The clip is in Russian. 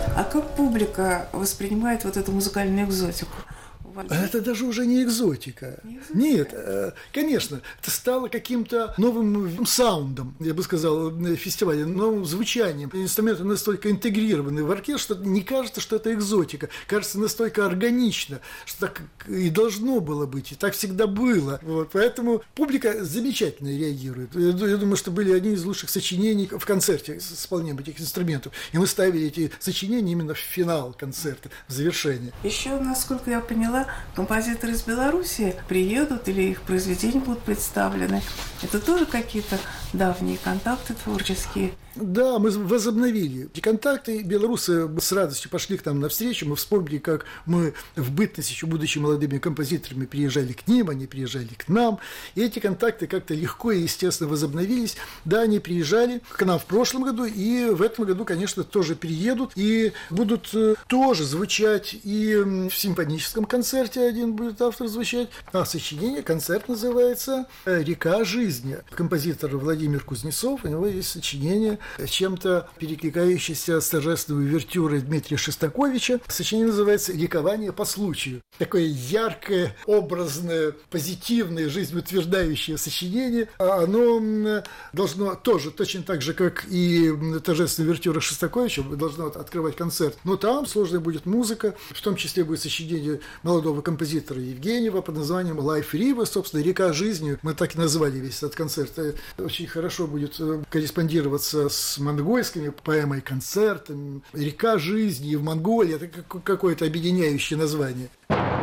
А как публика воспринимает вот эту музыкальную экзотику? Это даже уже не экзотика. Нет, конечно, это стало каким-то новым саундом, я бы сказал, фестиваля, новым звучанием. Инструменты настолько интегрированы в оркестр, что не кажется, что это экзотика. Кажется настолько органично, что так и должно было быть, и так всегда было. Вот, поэтому публика замечательно реагирует. Я думаю, что были одни из лучших сочинений в концерте с исполнением этих инструментов. И мы ставили эти сочинения именно в финал концерта, в завершение. Еще, насколько я поняла, композиторы из Беларуси приедут или их произведения будут представлены. Это тоже какие-то давние контакты творческие? Да, мы возобновили эти контакты. Белорусы с радостью пошли к нам навстречу. Мы вспомнили, как мы в бытность, еще будучи молодыми композиторами, приезжали к ним, они приезжали к нам. И эти контакты как-то легко и естественно возобновились. Да, они приезжали к нам в прошлом году, и в этом году, конечно, тоже приедут. И будут тоже звучать и в симфоническом концерте один будет автор звучать. А сочинение, концерт называется «Река жизни». Композитор Владимир Кузнецов, у него есть сочинение, чем-то перекликающийся с торжественной увертюрой Дмитрия Шостаковича. Сочинение называется «Ликование по случаю». Такое яркое, образное, позитивное, жизнеутверждающее сочинение. Оно должно тоже, точно так же, как и торжественная увертюра Шостаковича, должно открывать концерт. Но там сложная будет музыка, в том числе будет сочинение молодого композитора Евгеньева под названием «Life River», собственно, «Река жизни». Мы так и назвали весь этот концерт. Очень хорошо будет корреспондироваться с монгольскими поэмой, концертами. «Река жизни» в Монголии – это какое-то объединяющее название.